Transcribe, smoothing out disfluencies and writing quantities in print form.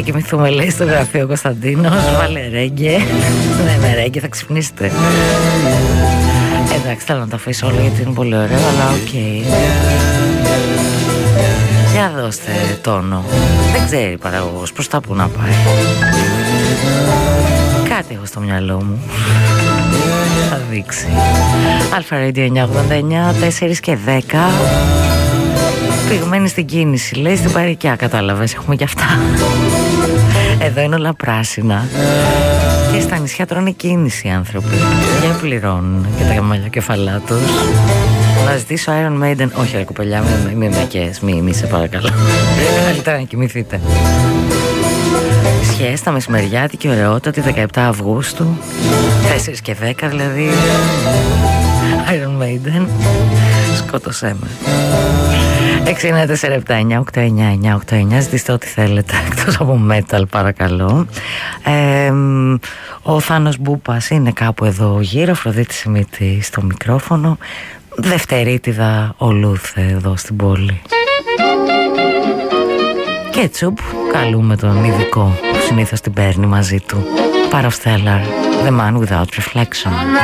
κοιμηθούμε, λέει, στο γραφείο ο Κωνσταντίνος. Βάλε ρέγγε. Ναι, με ρέγγε θα ξυπνήσετε. Εντάξει, θέλω να τα αφήσω όλα γιατί είναι πολύ ωραίο, αλλά οκ. Για δώστε τόνο. Δεν ξέρει παραγωγός προς τα που να πάει. Κάτι έχω στο μυαλό μου. Θα δείξει. Αλφα Radio 989, 4 και 10. Πηγμένη στην κίνηση, λέει, στην Παρικιά, κατάλαβες, έχουμε και αυτά. Εδώ είναι όλα πράσινα. Και στα νησιά τρώνε κίνηση οι άνθρωποι. Και πληρώνουν και τα μαλλιοκεφαλά τους. Να ζητήσω Iron Maiden. Όχι ρε κοπελιά, μην μεκές, μη σε παρακαλώ. Καλύτερα να κοιμηθείτε. Σχέση, τα μεσημεριάτικη ωραιότατη 17 Αυγούστου, 4 και 10 δηλαδή. Iron Maiden. Σκότωσέ με. 694-79-899-989. Ζητήστε ό,τι θέλετε εκτός από metal παρακαλώ. Ο Θάνος Μπούπας είναι κάπου εδώ γύρω. Αφροδίτη Σιμίτη στο μικρόφωνο. Δευτερίτιδα ο Λούθ εδώ στην πόλη. Κέτσουπ, καλούμε τον ειδικό που συνήθως την παίρνει μαζί του. Parastellar, The Man Without Reflection.